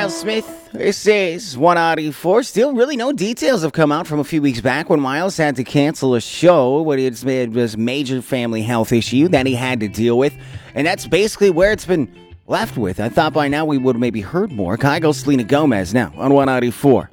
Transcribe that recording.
Miles Smith. This is 184. Still, really no details have come out from a few weeks back when Miles had to cancel a show when it was a major family health issue that he had to deal with. And that's basically where it's been left with. I thought by now we would have maybe heard more. Kygo, Selena Gomez now on 194.